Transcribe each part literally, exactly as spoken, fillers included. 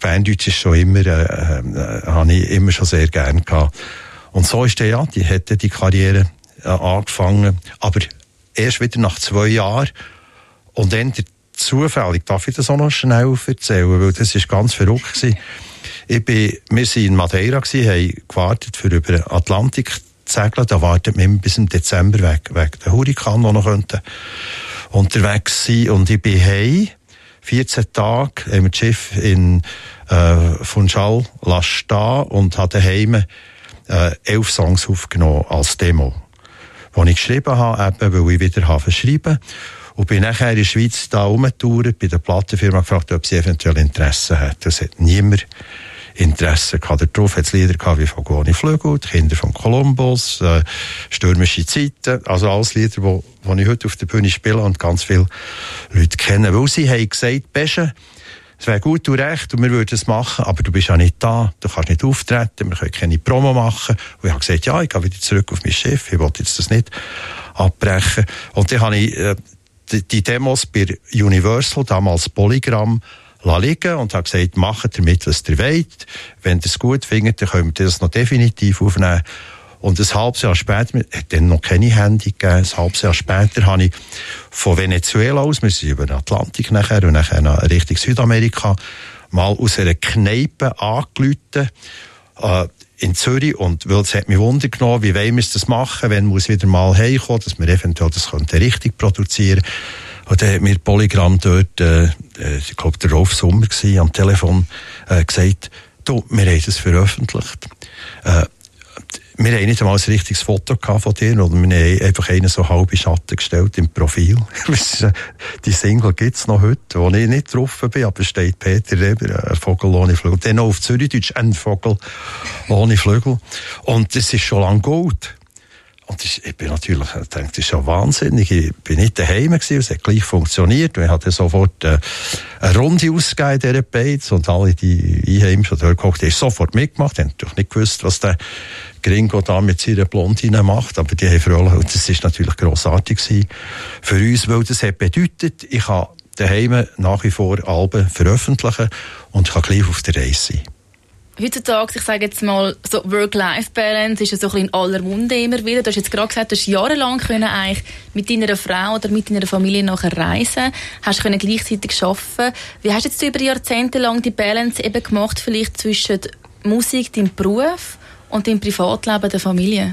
Berndeutsch ist schon immer, äh, äh, habe ich immer schon sehr gern gehabt. Und so ist der, ja, die hätte die Karriere äh, angefangen, aber erst wieder nach zwei Jahren. Und dann der zufällig, darf ich das auch noch schnell erzählen, weil das ist ganz verrückt gewesen. Ich bin, wir waren in Madeira gewesen, haben gewartet, für über den Atlantik zu segeln. Da wartet man bis im Dezember weg, wegen der Hurrikan, die noch könnten unterwegs sein. Und ich bin heim. vierzehn Tage haben wir das Schiff in äh, Funchal stehen und habe daheim äh, elf Songs aufgenommen als Demo, die ich geschrieben habe, eben, weil ich wieder habe schreiben. Und bin nachher in der Schweiz da rumgetourt, bei der Plattenfirma gefragt, ob sie eventuell Interesse hat. Das hat niemand Interesse gehabt. Darauf hat es Lieder gehabt wie von Goni Flügel, die Kinder von Kolumbus, äh, Stürmische Zeiten, also alles Lieder, die, die ich heute auf der Bühne spiele und ganz viele Leute kennen. Weil sie haben gesagt, Besche, es wäre gut und recht und wir würden es machen, aber du bist ja nicht da, du kannst nicht auftreten, wir können keine Promo machen. Und ich habe gesagt, ja, ich gehe wieder zurück auf mein Schiff, ich wollte jetzt das nicht abbrechen. Und dann habe ich äh, die, die Demos bei Universal, damals Polygram, liegen und habe gesagt, macht damit, was ihr wollt. Wenn ihr es gut findet, dann können wir das noch definitiv aufnehmen. Und ein halbes Jahr später, es hat dann noch keine Handy gegeben, ein halbes Jahr später habe ich von Venezuela aus, wir sind über den Atlantik nachher und nachher nach Richtung Südamerika, mal aus einer Kneipe angerufen, äh, in Zürich, und weil es hat mich Wunder genommen, wie wollen wir das machen, wenn muss wieder mal heimkommen, dass wir eventuell das könnte richtig produzieren. Und dann hat mir Polygram dort, äh, ich glaube, der Rolf Sommer war, am Telefon, äh, gesagt, du, wir haben das veröffentlicht. Äh, wir haben nicht einmal ein richtiges Foto von dir, oder wir haben einfach einen so halb in Schatten gestellt im Profil. Die Single gibt's noch heute, wo ich nicht drauf bin, aber steht Peter Reber, ein Vogel ohne Flügel. Dann noch auf Zürichdeutsch, ein Vogel ohne Flügel. Und das ist schon lange gut. Und ich bin natürlich, ich denke, das ist schon wahnsinnig. Ich bin nicht daheim gewesen, es hat gleich funktioniert. Wir hatten sofort äh, eine Runde ausgegeben in dieser Beiz und alle die Einheimischen, die dort gekocht haben, sofort mitgemacht. Die haben natürlich nicht gewusst, was der Gringo da mit seiner Blondine macht, aber die haben fröhlich, und das ist natürlich grossartig gewesen für uns, weil das hat bedeutet, ich kann daheim nach wie vor Alben veröffentlichen und kann gleich auf der Reise sein. Heutzutage, ich sage jetzt mal, so Work-Life-Balance ist ja so ein bisschen in aller Munde immer wieder. Du hast jetzt gerade gesagt, du hast jahrelang können eigentlich mit deiner Frau oder mit deiner Familie nachher reisen, hast können gleichzeitig arbeiten. Wie hast du jetzt über Jahrzehnte lang die Balance eben gemacht, vielleicht zwischen Musik, deinem Beruf und deinem Privatleben, der Familie?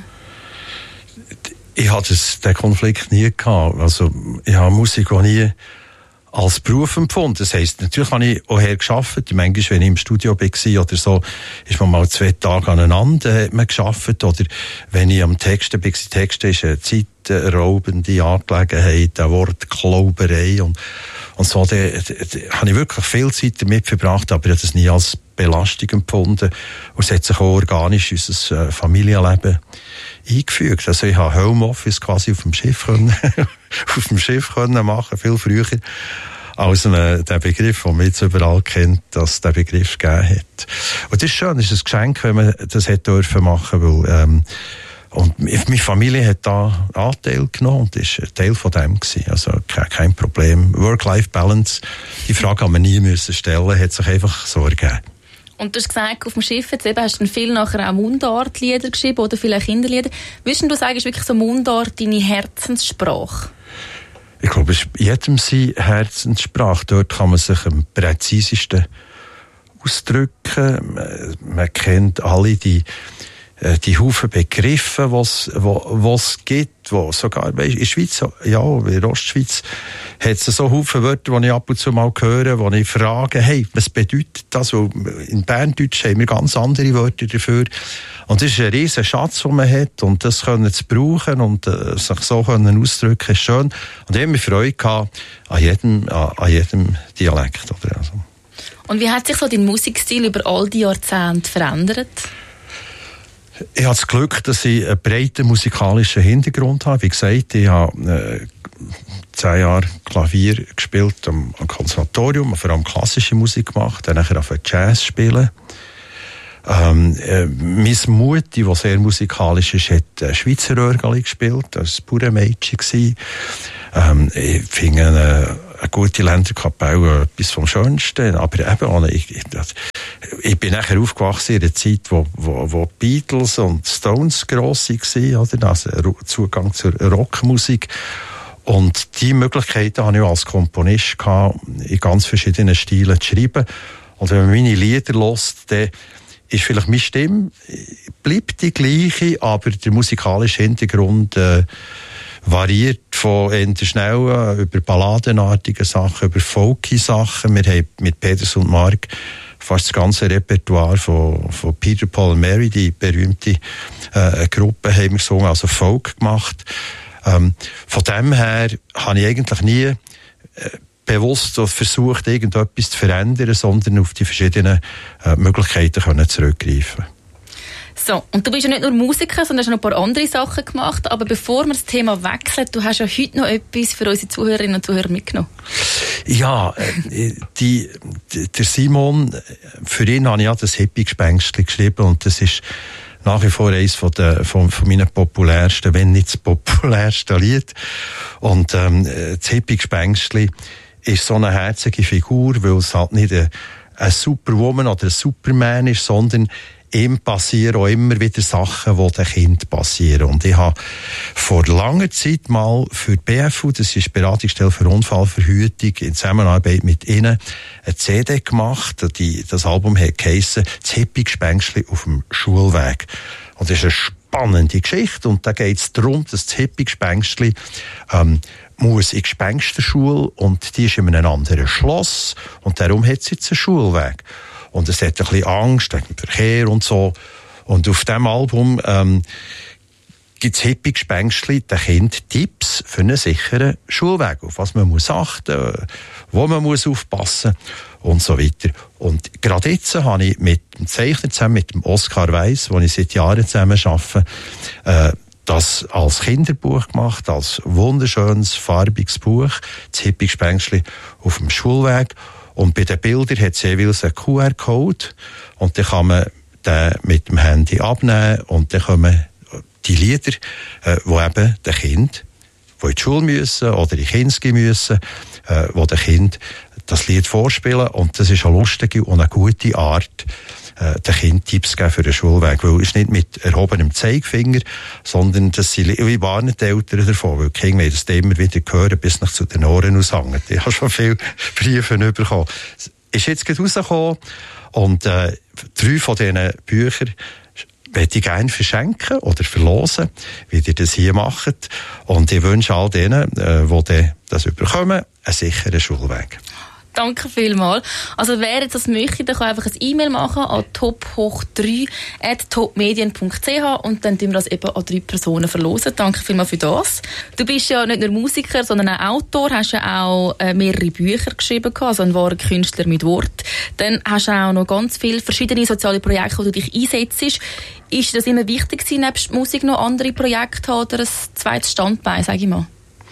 Ich hatte den Konflikt nie gehabt. Also, ich habe Musik auch nie als Beruf empfunden. Das heisst, natürlich habe ich auch her gearbeitet. Manchmal, wenn ich im Studio war oder so, ist man mal zwei Tage aneinander hat man gearbeitet. Oder wenn ich am Texten war, Texten ist eine zeitraubende Angelegenheit, eine Wortklauberei und, und so. Da, da, da habe ich wirklich viel Zeit damit verbracht, aber ich habe das nie als Belastung empfunden. Und es hat sich auch organisch in unser Familienleben eingefügt. Also ich habe Homeoffice quasi auf dem Schiff können, auf dem Schiff können machen, viel früher als man den Begriff, den man jetzt überall kennt, dass der Begriff gegeben hat. Und das ist schön, das ist ein Geschenk, wenn man das hätte dürfen machen, weil, ähm, und meine Familie hat da Anteil genommen und ist ein Teil von dem gewesen. Also kein, kein Problem. Work-Life-Balance, die Frage haben wir nie müssen stellen, hat sich einfach so ergeben. Und du hast gesagt, auf dem Schiff jetzt eben hast du viel nachher auch Mundartlieder geschrieben oder vielleicht Kinderlieder. Würdest du sagen, ist wirklich so Mundart deine Herzenssprache? Ich glaube, es ist jedem seine Herzenssprache. Dort kann man sich am präzisesten ausdrücken. Man kennt alle die die Haufen Begriffe, was was gibt, wo sogar weißt, in der Schweiz, ja, in der Ostschweiz hat es so Haufen Wörter, die ich ab und zu mal höre, wo ich frage, hey, was bedeutet das? Weil in Berndeutsch haben wir ganz andere Wörter dafür. Und das ist ein riesen Schatz, den man hat, und das können zu brauchen und äh, sich so können ausdrücken, ist schön. Und ich habe mich Freude gehabt an jedem, an, an jedem Dialekt. Oder also. Und wie hat sich so dein Musikstil über all die Jahrzehnte verändert? Ich habe das Glück, dass ich einen breiten musikalischen Hintergrund habe. Wie gesagt, ich habe äh, zehn Jahre Klavier gespielt am, am Konservatorium, vor allem klassische Musik gemacht, dann nachher auf Jazz spielen. Ähm, äh, meine Mutti, die sehr musikalisch ist, hat äh, Schweizer Rörgali gespielt, das war ein Bauernmädchen. Ähm, ich finde eine, eine gute Länderkapelle etwas vom Schönsten, aber eben auch, ich, ich, ich bin nachher aufgewachsen in einer Zeit, wo, wo, wo Beatles und Stones gross waren, oder? Also Zugang zur Rockmusik. Und die Möglichkeiten hatte ich als Komponist gehabt, in ganz verschiedenen Stilen zu schreiben. Und wenn man meine Lieder hört, dann ist vielleicht meine Stimme, bleibt die gleiche, aber der musikalische Hintergrund äh, variiert von eher schnellen über balladenartige Sachen, über folky Sachen. Wir haben mit Peters und Mark fast das ganze Repertoire von, von Peter, Paul und Mary, die berühmte äh, Gruppe, haben wir gesungen, also Folk gemacht. Ähm, von dem her habe ich eigentlich nie äh, bewusst versucht, irgendetwas zu verändern, sondern auf die verschiedenen äh, Möglichkeiten können zurückgreifen. So, und du bist ja nicht nur Musiker, sondern hast noch ein paar andere Sachen gemacht. Aber bevor wir das Thema wechseln, du hast ja heute noch etwas für unsere Zuhörerinnen und Zuhörer mitgenommen. Ja, äh, die, die, der Simon, für ihn habe ich ja das Hippie-Gespenstchen geschrieben und das ist nach wie vor eines von, der, von, von meinen populärsten, wenn nicht das populärste Lied. Und ähm, das Hippie-Gespenstchen ist so eine herzige Figur, weil es halt nicht eine, eine Superwoman oder ein Superman ist, sondern ihm passieren auch immer wieder Sachen, die den Kindern passieren. Und ich habe vor langer Zeit mal für die B F U, das ist die Beratungsstelle für Unfallverhütung, in Zusammenarbeit mit ihnen, eine C D gemacht. Die, das Album hat geheissen, das Hippie-Gespenstchen auf dem Schulweg. Und das ist eine spannende Geschichte. Und da geht es darum, dass das Hippie-Gespenstchen ähm, muss in die Gespensterschule und die ist in einem anderen Schloss und darum hat es jetzt einen Schulweg. Und es hat ein bisschen Angst wegen dem Verkehr und so. Und auf diesem Album ähm, gibt es Hippie-Gespenstchen den Kindern Tipps für einen sicheren Schulweg, auf was man muss achten, wo man muss aufpassen und so weiter. Und gerade jetzt habe ich mit dem Zeichner zusammen, mit dem Oskar Weiss, wo ich seit Jahren zusammen arbeite, äh, das als Kinderbuch gemacht, als wunderschönes, farbiges Buch, das Hippie-Gespenstchen auf dem Schulweg. Und bei den Bildern hat es jeweils einen Q R-Code und dann kann man den mit dem Handy abnehmen und dann kommen die Lieder, äh, wo eben den Kind, die in die Schule müssen oder in die Kinski müssen, äh, wo den Kind das Lied vorspielen. Und das ist eine lustige und eine gute Art, äh, den Kind Tipps geben für den Schulweg. Weil es ist nicht mit erhobenem Zeigefinger, sondern das sind, ich warne die Eltern davon, weil die Kinder das immer wieder hören, bis nach zu den Ohren aushängen. Ich habe schon viele Briefe bekommen. Es ist jetzt gerade rausgekommen und äh, drei von diesen Büchern möchte ich gerne verschenken oder verlosen, wie ihr das hier macht. Und ich wünsche all denen, äh, die das überkommen, einen sicheren Schulweg. Danke vielmals. Also wer jetzt das möchte, der kann einfach ein E-Mail machen an top hoch drei at topmedien punkt c h und dann tun wir das eben an drei Personen verlosen. Danke vielmals für das. Du bist ja nicht nur Musiker, sondern auch Autor, hast ja auch äh, mehrere Bücher geschrieben, also ein wahrer Künstler mit Wort. Dann hast du auch noch ganz viele verschiedene soziale Projekte, wo du dich einsetzt. Ist das immer wichtig gewesen, nebst Musik noch andere Projekte haben oder ein zweites Standbein, sage ich mal?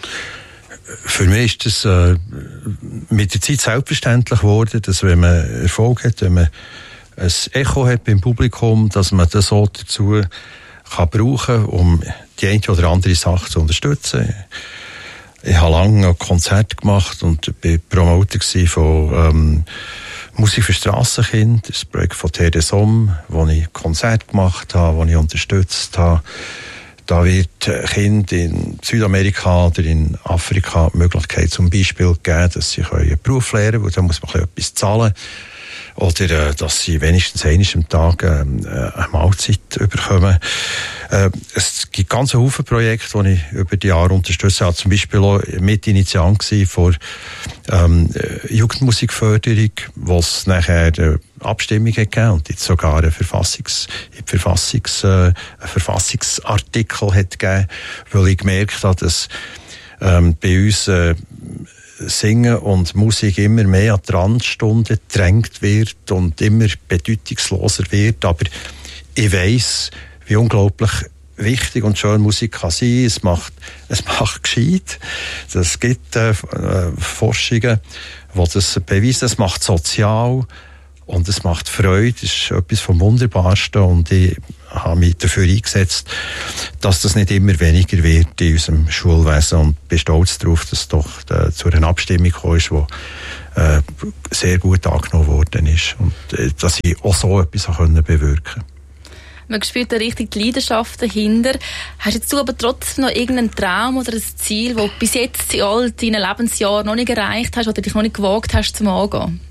Für mich ist es äh, mit der Zeit selbstverständlich geworden, dass wenn man Erfolg hat, wenn man ein Echo hat beim Publikum, dass man das auch dazu kann brauchen, um die eine oder andere Sache zu unterstützen. Ich habe lange ein Konzert gemacht und war Promoter von ähm, Musik für Strassenkinder, das Projekt von Terre des Hommes, wo ich Konzert gemacht habe, wo ich unterstützt habe. Da wird Kindern in Südamerika oder in Afrika die Möglichkeit zum Beispiel geben, dass sie einen Beruf lernen können, weil da muss man etwas zahlen. Oder äh, dass sie wenigstens einmal am Tag äh, eine Mahlzeit bekommen. Äh, es gibt ganz viele Projekte, die ich über die Jahre unterstützt habe. Zum Beispiel auch Mitinitiant vor ähm, Jugendmusikförderung, wo es nachher äh, Abstimmung gegeben und jetzt sogar einen Verfassungs, Verfassungs, äh, einen Verfassungsartikel hat gegeben, weil ich gemerkt habe, dass ähm, bei uns äh, Singen und Musik immer mehr an die Randstunden gedrängt wird und immer bedeutungsloser wird. Aber ich weiss, wie unglaublich wichtig und schön Musik kann sein. Es macht, es macht gescheit. Es gibt äh, Forschungen, die das beweisen. Es macht sozial und es macht Freude. Das ist etwas vom Wunderbarsten und ich habe mich dafür eingesetzt, dass das nicht immer weniger wird in unserem Schulwesen und bin stolz darauf, dass es doch äh, zu einer Abstimmung gekommen ist, die äh, sehr gut angenommen worden ist und äh, dass ich auch so etwas können bewirken. Man spürt da richtig die Leidenschaft dahinter. Hast jetzt du aber trotzdem noch irgendeinen Traum oder ein Ziel, das du bis jetzt in all deinen Lebensjahren noch nicht erreicht hast oder dich noch nicht gewagt hast zum Angehen?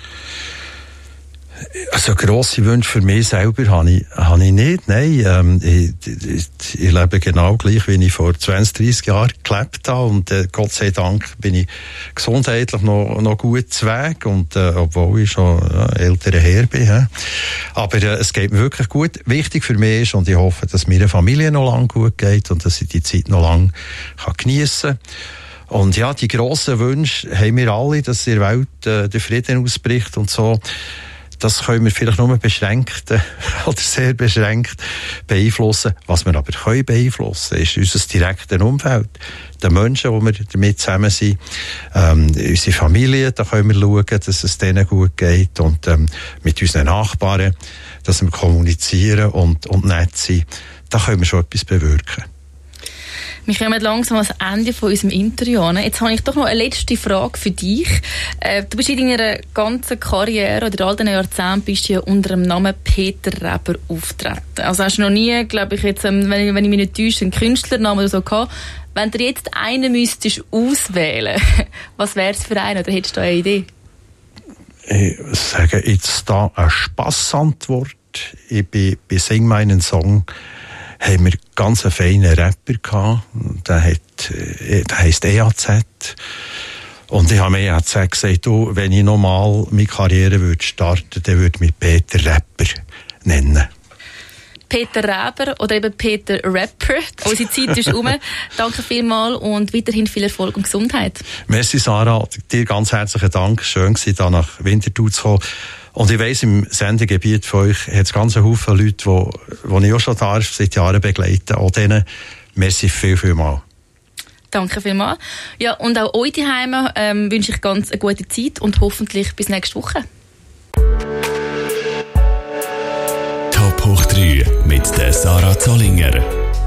Also grosse Wünsche für mich selber habe ich, habe ich nicht. Nein, ähm, ich, ich, ich lebe genau gleich, wie ich vor zwanzig, dreissig Jahren gelebt habe und äh, Gott sei Dank bin ich gesundheitlich noch, noch gut zu Weg und äh, obwohl ich schon ja, älterer Herr bin. He. Aber äh, es geht mir wirklich gut. Wichtig für mich ist und ich hoffe, dass meiner Familie noch lange gut geht und dass ich die Zeit noch lange kann geniessen kann. Und ja, die grossen Wünsche haben wir alle, dass in der Welt äh, der Frieden ausbricht und so. Das können wir vielleicht nur beschränkt äh, oder sehr beschränkt beeinflussen. Was wir aber können beeinflussen, ist unser direktes Umfeld. Die Menschen, die wir damit zusammen sind, ähm, unsere Familie, da können wir schauen, dass es denen gut geht und ähm, mit unseren Nachbarn, dass wir kommunizieren und, und nett sind. Da können wir schon etwas bewirken. Wir kommen langsam ans Ende von unserem Interview. Jetzt habe ich doch noch eine letzte Frage für dich. Äh, du bist in deiner ganzen Karriere oder in all diesen Jahrzehnten bist du ja unter dem Namen Peter Reber auftreten. Also hast du noch nie, glaube ich, jetzt, wenn ich, wenn ich mich nicht täusche, einen Künstlernamen oder so gehabt. Wenn du jetzt einen müsstest auswählen, was wäre es für einen oder hättest du eine Idee? Ich sage jetzt da eine Spassantwort. Ich bin, bei Sing meinen Song haben wir ganz einen feinen Rapper gehabt. Der, hat, der heisst E A Z. Und ich habe mir E A Z gesagt, du, wenn ich nochmal meine Karriere würde starten, dann würde ich mich Peter Rapper nennen. Peter Reber oder eben Peter Rapper. Unsere Zeit ist um. Danke vielmals und weiterhin viel Erfolg und Gesundheit. Merci Sarah, dir ganz herzlichen Dank. Schön gewesen, da nach Winterthur zu kommen. Und ich weiss, im Sendegebiet von euch hat es ganz einen Haufen Leute, die, die ich auch schon darf, seit Jahren begleiten. Auch denen merci viel, viel mal. Danke vielmals. Ja, und auch euch daheim ähm, wünsche ich ganz eine gute Zeit und hoffentlich bis nächste Woche. Top hoch drei mit der Sarah Zollinger.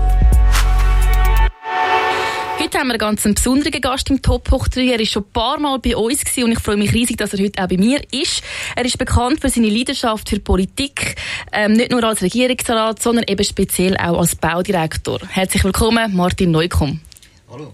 Heute haben wir einen ganz besonderen Gast im Top hoch drei. Er war schon ein paar Mal bei uns und ich freue mich riesig, dass er heute auch bei mir ist. Er ist bekannt für seine Leidenschaft für Politik, ähm, nicht nur als Regierungsrat, sondern eben speziell auch als Baudirektor. Herzlich willkommen, Martin Neukomm. Hallo.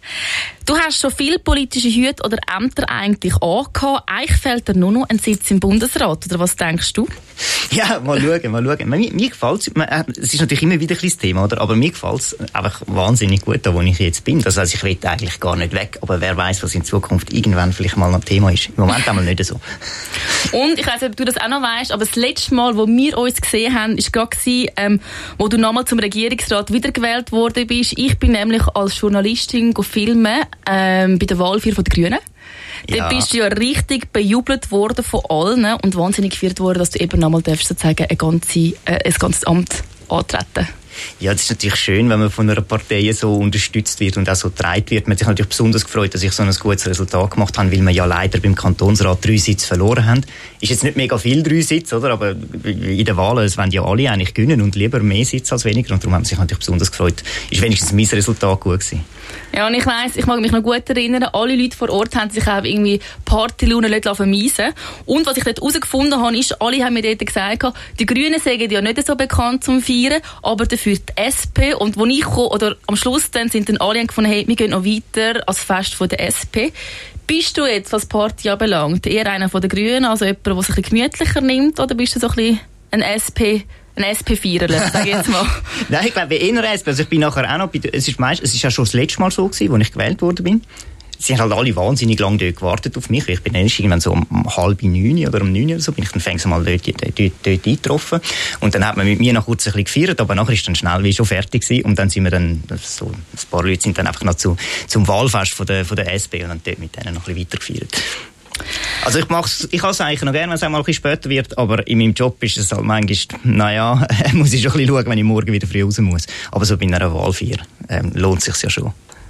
Du hast schon viele politische Hüte oder Ämter eigentlich angehabt. Eigentlich fehlt dir nur noch ein Sitz im Bundesrat. Oder was denkst du? Ja, mal schauen, mal schauen. Mir, mir gefällt es, es ist natürlich immer wieder ein kleines Thema, oder? Aber mir gefällt es einfach wahnsinnig gut, da wo ich jetzt bin. Das heißt, ich will eigentlich gar nicht weg. Aber wer weiß, was in Zukunft irgendwann vielleicht mal ein Thema ist. Im Moment einmal nicht so. Und ich weiss nicht, ob du das auch noch weißt, aber das letzte Mal, wo wir uns gesehen haben, war gerade, ähm, wo du nochmal zum Regierungsrat wiedergewählt worden bist. Ich bin nämlich als Journalistin filmen ähm, bei der Wahl vier von den Grünen. Ja. Dann bist du ja richtig bejubelt worden von allen und wahnsinnig gefeiert worden, dass du eben nochmal darfst, sozusagen ein, ganze, äh, ein ganzes Amt antreten. Ja, das ist natürlich schön, wenn man von einer Partei so unterstützt wird und auch so getragen wird. Man hat sich natürlich besonders gefreut, dass ich so ein gutes Resultat gemacht habe, weil wir ja leider beim Kantonsrat drei Sitze verloren haben. Ist jetzt nicht mega viel, drei Sitze, oder? Aber in den Wahlen, es wollen ja alle eigentlich gewinnen und lieber mehr Sitze als weniger. Und darum haben sie sich natürlich besonders gefreut. Ist wenigstens mein Resultat gut gewesen. Ja, und ich weiss, ich mag mich noch gut erinnern, alle Leute vor Ort haben sich auch irgendwie Partylaune vermeisen. Und was ich dort herausgefunden habe, ist, alle haben mir dort gesagt, die Grünen sagen ja nicht so bekannt zum Feiern, aber dafür die S P. Und wo ich komme, oder am Schluss dann sind dann alle gefunden, hey, wir gehen noch weiter als Fest von der S P. Bist du jetzt, was Party anbelangt, eher einer von den Grünen, also jemand, der sich ein bisschen gemütlicher nimmt, oder bist du so ein bisschen ein S P? Ein S P-Feierler, sag ich jetzt mal. Nein, ich glaube, eher S P. Also ich bin nachher auch noch bei, es ist meist, es ist ja schon das letzte Mal so gewesen, als ich gewählt worden bin. Sie haben halt alle wahnsinnig lange dort gewartet auf mich. Ich bin erst irgendwann so um halb neun oder um neun oder so, bin ich dann fängst mal dort, dort, dort, dort eingetroffen. Und dann hat man mit mir noch kurz ein bisschen gefeiert, aber nachher ist dann schnell wie schon fertig gewesen. Und dann sind wir dann, so, ein paar Leute sind dann einfach noch zu, zum Wahlfest von der, von der S P und dann dort mit denen noch ein bisschen weiter gefeiert. Also ich mach's, ich kann es eigentlich noch gerne, wenn es einmal ein bisschen später wird, aber in meinem Job ist es halt manchmal, naja, muss ich schon ein bisschen schauen, wenn ich morgen wieder früh raus muss. Aber so bei einer Wahlfeier ähm, lohnt es sich ja schon.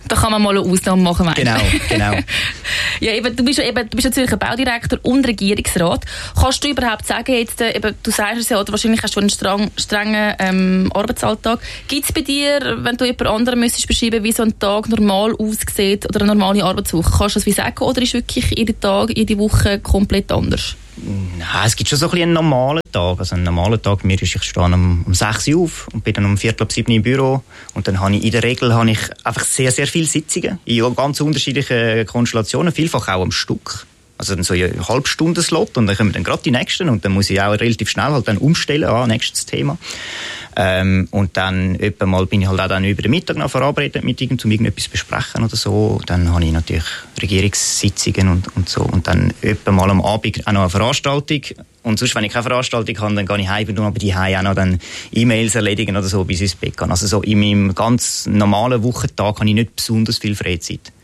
Da kann man mal eine Ausnahme machen, meinst du? Genau, genau. Ja, eben, du bist ja eben, du bist ja Zürcher Baudirektor und Regierungsrat. Kannst du überhaupt sagen, jetzt, äh, eben, du sagst es ja, oder wahrscheinlich hast du einen streng, strengen ähm, Arbeitsalltag. Gibt es bei dir, wenn du jemand anderem müsstest beschreiben, wie so ein Tag normal aussieht oder eine normale Arbeitswoche, kannst du das wie sagen, oder ist wirklich jeden Tag, jede Woche komplett anders? Nein, es gibt schon so ein bisschen einen normalen Tag. Also einen normalen Tag, mir ist, ich stehe um, um sechs Uhr auf und bin dann um Viertel ab sieben im Büro. Und dann habe ich in der Regel habe ich einfach sehr, sehr viele Sitzungen in ganz unterschiedlichen Konstellationen, vielfach auch am Stück. Also dann so eine halbe Stunde Slot und dann kommen dann gerade die nächsten und dann muss ich auch relativ schnell halt dann umstellen, ah, nächstes Thema. Ähm, und dann etwa mal bin ich halt auch dann über den Mittag noch verabredet mit irgend, um irgendetwas besprechen oder so. Dann habe ich natürlich Regierungssitzungen und, und so. Und dann etwa mal am Abend auch noch eine Veranstaltung. Und sonst, wenn ich keine Veranstaltung habe, dann gehe ich heim und aber die heim auch noch dann E-Mails erledigen oder so, bis ich ins Bett gehe. Also so in meinem ganz normalen Wochentag habe ich nicht besonders viel Freizeit.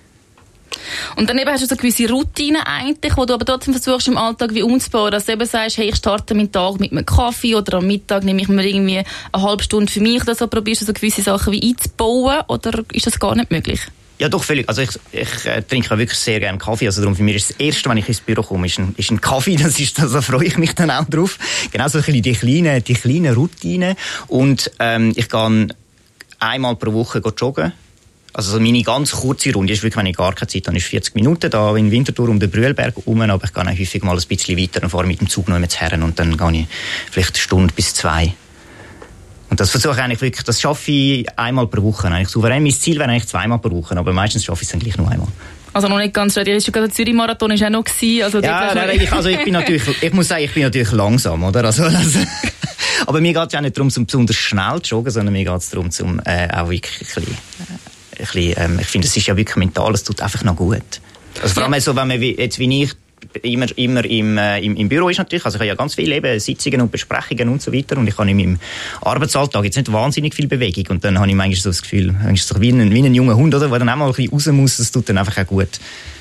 Und dann eben hast du so gewisse Routinen eigentlich, wo du aber trotzdem versuchst im Alltag wie umzubauen, dass du eben sagst, hey, ich starte meinen Tag mit einem Kaffee oder am Mittag nehme ich mir irgendwie eine halbe Stunde für mich oder so. Probierst du so gewisse Sachen wie einzubauen oder ist das gar nicht möglich? Ja, doch, völlig. Also ich, ich äh, trinke auch wirklich sehr gerne Kaffee. Also darum für mich ist das Erste, wenn ich ins Büro komme, ist ein, ist ein Kaffee. Das ist, da freue ich mich dann auch drauf. Genau so ein bisschen die kleinen, die kleinen Routinen. Und ähm, ich gehe einmal pro Woche joggen. Also so meine ganz kurze Runde ist wirklich, wenn ich gar keine Zeit habe, ist vierzig Minuten da in Winterthur um den Brühlberg herum, aber ich gehe auch häufig mal ein bisschen weiter und fahre mit dem Zug noch immer zu Herren und dann gehe ich vielleicht eine Stunde bis zwei. Und das versuche ich eigentlich wirklich, das schaffe ich einmal pro Woche. Eigentlich souverän. Mein Ziel wäre eigentlich zweimal pro Woche, aber meistens schaffe ich es dann gleich nur einmal. Also noch nicht ganz ready. Ist gerade der Zürich-Marathon ist auch noch gewesen. Also ja, nein, ich, also ich bin natürlich, ich muss sagen, ich bin natürlich langsam, oder? Also, also aber mir geht es ja nicht darum, zum besonders schnell zu joggen, sondern mir geht es darum, zum äh, auch wirklich ein bisschen, ein bisschen ähm, ich finde, es ist ja wirklich mental, es tut einfach noch gut. Also vor allem ja. so, wenn man wie, jetzt wie ich immer, immer im, äh, im, im Büro ist natürlich, also ich habe ja ganz viele eben Sitzungen und Besprechungen und so weiter und ich habe in meinem Arbeitsalltag jetzt nicht wahnsinnig viel Bewegung und dann habe ich manchmal so das Gefühl, es ist so wie ein, wie ein junger Hund, oder, der dann auch mal ein bisschen raus muss, das tut dann einfach auch gut.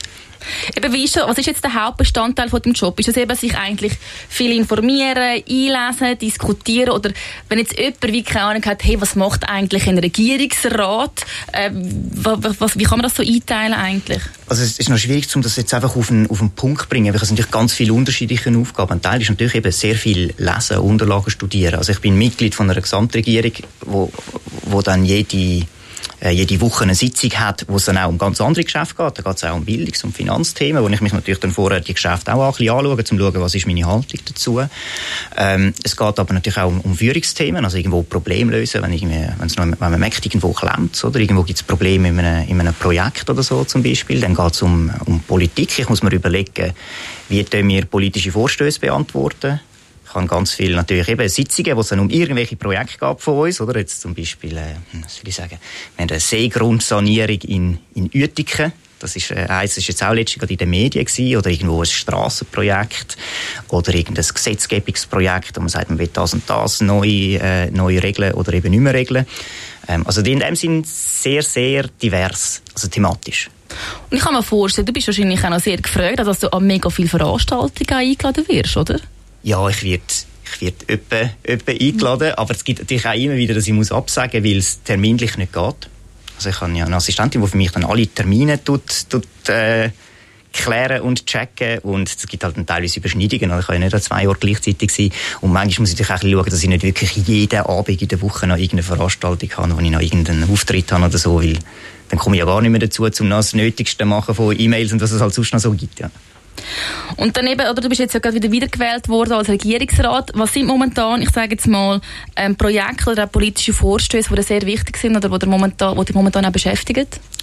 Eben, wie ist das, was ist jetzt der Hauptbestandteil von dem Job? Ist das eben, sich eigentlich viel informieren, einlesen, diskutieren oder wenn jetzt jemand wie keine Ahnung hat, hey, was macht eigentlich ein Regierungsrat? Äh, was, was, wie kann man das so einteilen eigentlich? Also es ist noch schwierig, um das jetzt einfach auf den, auf den Punkt zu bringen, weil es natürlich ganz viele unterschiedliche Aufgaben. Ein Teil ist natürlich eben sehr viel lesen, Unterlagen studieren. Also ich bin Mitglied von einer Gesamtregierung, wo, wo dann jede jede Woche eine Sitzung hat, wo es dann auch um ganz andere Geschäfte geht. Da geht es auch um Bildungs- und Finanzthemen, wo ich mich natürlich dann vorher die Geschäfte auch ein bisschen anschaue, um zu schauen, was ist meine Haltung dazu. Ähm, es geht aber natürlich auch um, um Führungsthemen, also irgendwo Probleme lösen, wenn, irgendwie, wenn's noch, wenn man merkt, irgendwo klemmt, oder irgendwo gibt es Probleme in einem, in einem Projekt oder so zum Beispiel. Dann geht es um, um Politik. Ich muss mir überlegen, wie wir politische Vorstöße beantworten. Ich habe ganz viele natürlich eben Sitzungen, wo es dann um irgendwelche Projekte gab von uns, oder? Jetzt zum Beispiel, äh, was will ich sagen, wir haben eine Seegrundsanierung in, in Uetiken. Das ist, äh, eins ist jetzt auch letztens gerade in den Medien gewesen, oder irgendwo ein Strassenprojekt, oder irgendein Gesetzgebungsprojekt, wo man sagt, man will das und das neu, äh, neu regeln oder eben nicht mehr regeln. Ähm, also die in dem Sinn sehr, sehr divers, also thematisch. Und ich kann mir vorstellen, du bist wahrscheinlich auch noch sehr gefragt, dass du an mega viele Veranstaltungen eingeladen wirst, oder? Ja, ich werde ich werd öppe, öppe eingeladen, aber es gibt natürlich auch immer wieder, dass ich muss absagen, weil es terminlich nicht geht. Also ich habe ja eine Assistentin, die für mich dann alle Termine tut, tut, äh, klären und checken und es gibt halt dann teilweise Überschneidungen. Also ich kann ja nicht an zwei Orten gleichzeitig sein und manchmal muss ich natürlich auch ein bisschen schauen, dass ich nicht wirklich jeden Abend in der Woche noch irgendeine Veranstaltung habe, wo ich noch irgendeinen Auftritt habe oder so, weil dann komme ich ja gar nicht mehr dazu, um das Nötigste zu machen von E-Mails und was es halt sonst noch so gibt, ja. Und dann eben, oder du bist jetzt ja gerade wieder wiedergewählt worden als Regierungsrat. Was sind momentan, ich sage jetzt mal, ähm, Projekte oder auch politische Vorstöße, die sehr wichtig sind oder die momentan, die dich momentan auch beschäftigen?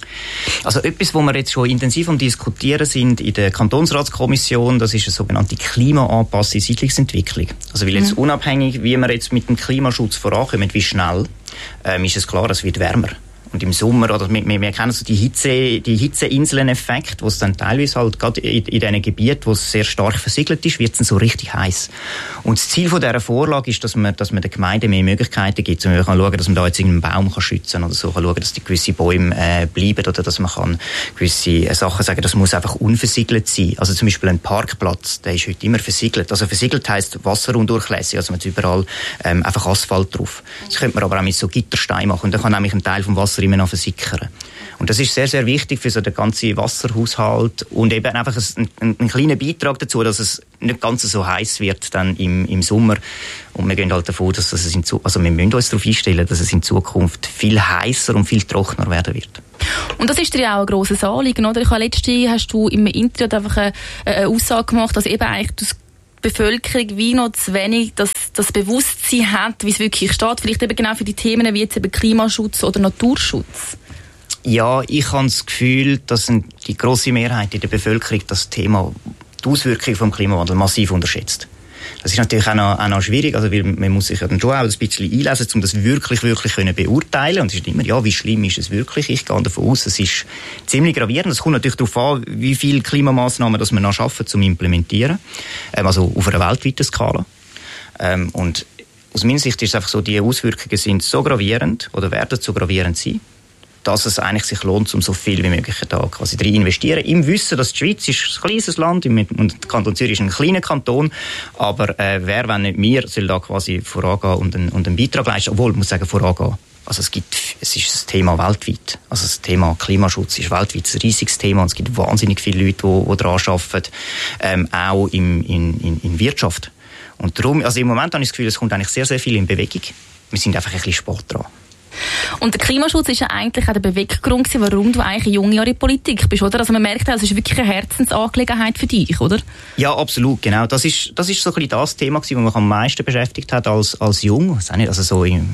Also etwas, wo wir jetzt schon intensiv am Diskutieren sind in der Kantonsratskommission, das ist eine sogenannte klimaanpasste Siedlungsentwicklung. Also weil jetzt mhm. unabhängig, wie wir jetzt mit dem Klimaschutz vorankommen, wie schnell, ähm, ist es klar, es wird wärmer. Und im Sommer, oder wir, wir kennen so die Hitze, die Hitzeinseln-Effekt, wo es dann teilweise halt gerade in, in diesen Gebieten, wo es sehr stark versiegelt ist, wird es dann so richtig heiß. Und das Ziel von dieser Vorlage ist, dass man, dass man den Gemeinden mehr Möglichkeiten gibt. Man kann schauen, dass man da jetzt irgendeinen Baum kann schützen oder so, kann schauen, dass die gewisse Bäume äh, bleiben oder dass man kann gewisse Sachen sagen, das muss einfach unversiegelt sein. Also zum Beispiel ein Parkplatz, der ist heute immer versiegelt. Also versiegelt heisst wasserundurchlässig, also man hat überall ähm, einfach Asphalt drauf. Das könnte man aber auch mit so Gittersteinen machen und dann kann nämlich ein Teil vom Wasser immer noch versickern. Und das ist sehr, sehr wichtig für so den ganzen Wasserhaushalt und eben einfach ein, ein, ein kleiner Beitrag dazu, dass es nicht ganz so heiß wird dann im, im Sommer. Und wir gehen halt davon, dass es in Zukunft, also wir müssen uns darauf einstellen, dass es in Zukunft viel heißer und viel trockener werden wird. Und das ist dir ja auch ein grosses Anliegen, oder? Ich habe letztens hast du im Interview einfach eine, eine Aussage gemacht, dass eben eigentlich die Bevölkerung wie noch zu wenig das, das Bewusstsein hat, wie es wirklich steht. Vielleicht eben genau für die Themen wie jetzt eben Klimaschutz oder Naturschutz. Ja, ich habe das Gefühl, dass die grosse Mehrheit in der Bevölkerung das Thema, die Auswirkungen vom Klimawandel massiv unterschätzt. Das ist natürlich auch noch, auch noch schwierig, also weil man muss sich ja dann schon auch ein bisschen einlesen, um das wirklich, wirklich können beurteilen. Und es ist immer, ja, wie schlimm ist es wirklich? Ich gehe davon aus, es ist ziemlich gravierend. Es kommt natürlich darauf an, wie viele Klimamaßnahmen das wir noch schaffen, zum implementieren. Ähm, also auf einer weltweiten Skala. Ähm, und aus meiner Sicht ist es einfach so, die Auswirkungen sind so gravierend oder werden so gravierend sein, dass es eigentlich sich lohnt, um so viel wie möglich da quasi rein investieren. Im Wissen, dass die Schweiz ist ein kleines Land und der Kanton Zürich ist ein kleiner Kanton, aber äh, wer, wenn nicht wir, soll da quasi vorangehen und einen, und einen Beitrag leisten. Obwohl, ich muss sagen, vorangehen. Also es gibt, es ist ein Thema weltweit. Also das Thema Klimaschutz ist weltweit ein riesiges Thema und es gibt wahnsinnig viele Leute, die, die daran arbeiten, ähm, auch im, in, in, in Wirtschaft. Und darum, also im Moment habe ich das Gefühl, es kommt eigentlich sehr, sehr viel in Bewegung. Wir sind einfach ein bisschen spät dran. Und der Klimaschutz ist ja eigentlich auch der Beweggrund, warum du eigentlich junge Jahre in Politik bist, oder? Also man merkt auch, es ist wirklich eine Herzensangelegenheit für dich, oder? Ja, absolut, genau. Das ist, das ist so ein bisschen das Thema, das mich am meisten beschäftigt hat als, als Jung. Das ist auch nicht, also so in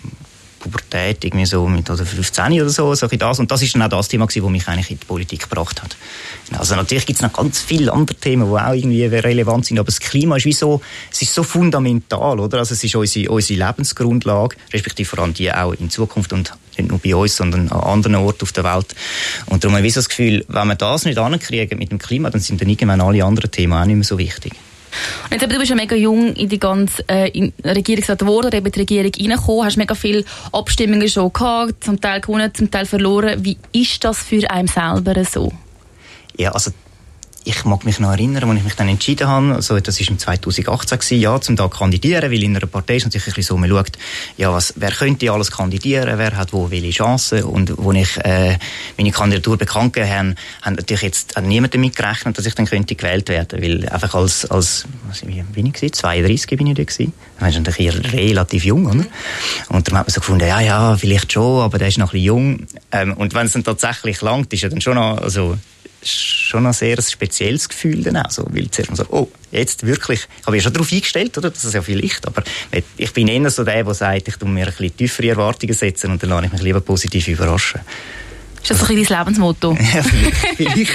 Pubertät, irgendwie so mit oder fünfzehn oder so, so das. Und das ist dann auch das Thema, das mich eigentlich in die Politik gebracht hat. Also natürlich gibt es noch ganz viele andere Themen, die auch irgendwie relevant sind, aber das Klima ist wie so, es ist so fundamental, oder? Also es ist unsere, unsere Lebensgrundlage, respektive vor allem die auch in Zukunft und nicht nur bei uns, sondern an anderen Orten auf der Welt. Und darum habe ich so das Gefühl, wenn wir das nicht ankriegen mit dem Klima, dann sind dann irgendwann alle anderen Themen auch nicht mehr so wichtig. Und jetzt, aber du bist ja mega jung in die ganze äh, in Regierungsrat geworden, oder eben in die Regierung reingekommen, hast mega viele Abstimmungen schon gehabt, zum Teil gewonnen, zum Teil verloren. Wie ist das für einen selber so? Ja, also ich mag mich noch erinnern, als ich mich dann entschieden habe, also das war im zweitausendachtzehn gewesen, ja, zum da kandidieren, weil in einer Partei ist natürlich ein bisschen so, man schaut, ja, was, wer könnte alles kandidieren, wer hat wo welche Chancen, und wo ich äh, meine Kandidatur bekannt gegeben habe, haben natürlich jetzt hat niemand damit gerechnet, dass ich dann könnte gewählt werden, weil einfach als, als was, wie bin ich gewesen? zweiunddreißig bin ich da gewesen. Das ist natürlich eher relativ jung, oder? Und dann hat man so gefunden, ja, ja, vielleicht schon, aber der ist noch ein bisschen jung. Ähm, und wenn es dann tatsächlich langt, ist er dann schon noch, also schon ein sehr spezielles Gefühl dann auch so, weil zuerst mal so, oh, jetzt wirklich, ich habe ja schon darauf eingestellt, oder, dass es ja viel Licht, aber ich bin eher so der, der sagt, ich tue mir ein bisschen tiefere Erwartungen setzen und dann lasse ich mich lieber positiv überraschen. Ist das so ein bisschen dein Lebensmotto? Ja, vielleicht.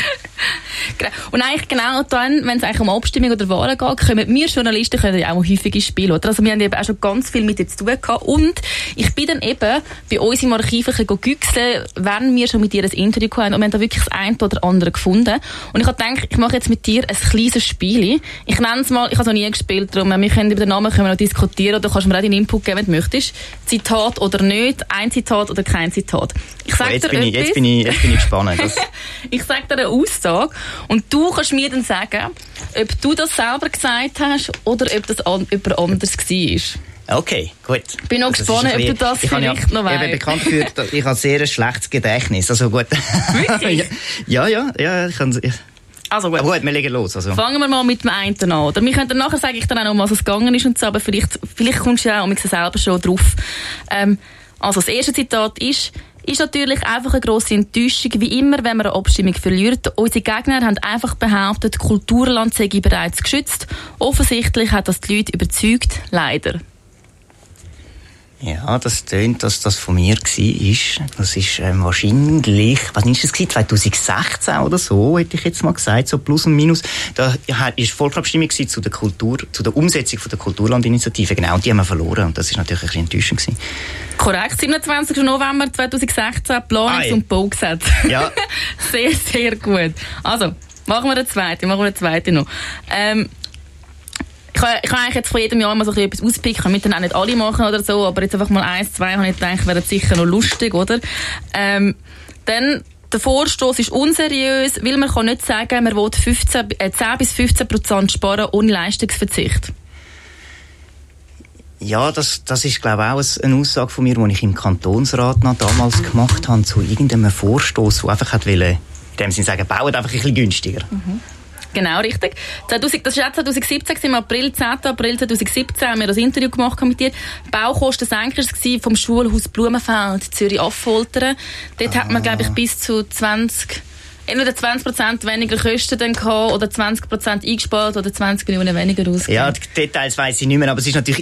Und eigentlich genau dann, wenn es eigentlich um Abstimmung oder Wahlen geht, können wir Journalisten können ja auch häufig ins Spiel, oder? Also wir haben eben auch schon ganz viel mit dir zu tun gehabt. Und ich bin dann eben bei uns im Archiv ein bisschen güchseln, wenn wir schon mit dir ein Interview hatten, und wir haben da wirklich das eine oder andere gefunden. Und ich habe gedacht, ich mache jetzt mit dir ein kleines Spiel. Ich nenne es mal, ich habe es noch nie gespielt, darum, wir können über den Namen können wir noch diskutieren, oder kannst du mir auch deinen Input geben, wenn du möchtest. Zitat oder nicht, ein Zitat oder kein Zitat. Ich sag jetzt, dir bin ich, jetzt, bin ich, jetzt bin ich gespannt. Ich sage dir eine Aussage und du kannst mir dann sagen, ob du das selber gesagt hast oder ob das an, jemand anderes war. Okay, gut. Ich bin noch also gespannt, ob du das vielleicht ja, noch weißt. Ich bin bekannt für, ich habe sehr ein schlechtes Gedächtnis. Also gut. Wirklich? ja, ja, ja. Ich kann, ich also gut. Aber gut, wir legen los. Also. Fangen wir mal mit dem einen an. Oder wir können nachher sage ich dann auch noch, was es gegangen ist und so, aber vielleicht, vielleicht kommst du ja auch selber schon drauf. Ähm, also das erste Zitat ist, ist natürlich einfach eine grosse Enttäuschung, wie immer, wenn man eine Abstimmung verliert. Unsere Gegner haben einfach behauptet, Kulturland sei bereits geschützt. Offensichtlich hat das die Leute überzeugt, leider. Ja, das tönt, dass das von mir war. Das ist ähm, wahrscheinlich, was ist das gewesen? zwanzig sechzehn oder so, hätte ich jetzt mal gesagt, so plus und minus. Da war Volksabstimmung zu der Kultur, zu der Umsetzung von der Kulturlandinitiative, genau, und die haben wir verloren. Und das ist natürlich ein bisschen enttäuschend gewesen. Korrekt, siebenundzwanzigsten November zweitausendsechzehn, Planungs- ah, und Baugesetz. Ja. Sehr, sehr gut. Also, machen wir eine zweite, machen wir eine zweite noch. Ähm, Ich kann, ich kann eigentlich jetzt von jedem Jahr mal so etwas auspicken, damit dann auch nicht alle machen oder so, aber jetzt einfach mal eins, zwei, habe ich gedacht, wäre sicher noch lustig, oder? Ähm, dann, der Vorstoß ist unseriös, weil man kann nicht sagen, man will fünfzehn, äh, zehn bis fünfzehn Prozent sparen ohne Leistungsverzicht. Ja, das, das ist, glaube ich, auch eine Aussage von mir, die ich im Kantonsrat noch damals gemacht habe, zu irgendeinem Vorstoß, der einfach hat wollen, in dem Sinne sagen, bauen einfach ein bisschen günstiger. Mhm. Genau, richtig. zweitausend, das war auch zwanzig siebzehn, im April, zehnten April zwanzig siebzehn, haben wir das Interview gemacht mit dir. Baukostensenker war vom Schulhaus Blumenfeld, Zürich-Affoltern. Dort ah. hat man, glaube ich, bis zu zwanzig, entweder zwanzig Prozent weniger Kosten dann gehabt, oder zwanzig Prozent eingespart, oder zwanzig Millionen weniger ausgegeben. Ja, die Details weiss ich nicht mehr, aber es ist natürlich